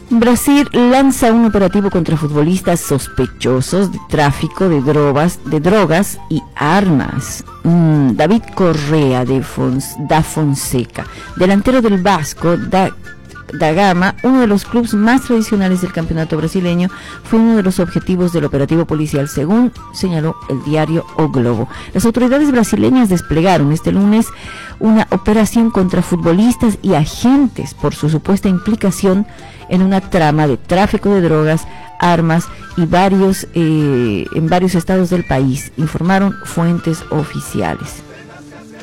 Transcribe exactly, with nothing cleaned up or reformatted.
Brasil lanza un operativo contra futbolistas sospechosos de tráfico de drogas, de drogas y armas. Mm, David Correa de Fons, da Fonseca, delantero del Vasco da, da Gama, uno de los clubes más tradicionales del campeonato brasileño, fue uno de los objetivos del operativo policial, según señaló el diario O Globo. Las autoridades brasileñas desplegaron este lunes una operación contra futbolistas y agentes por su supuesta implicación en una trama de tráfico de drogas, armas y varios eh, en varios estados del país, informaron fuentes oficiales.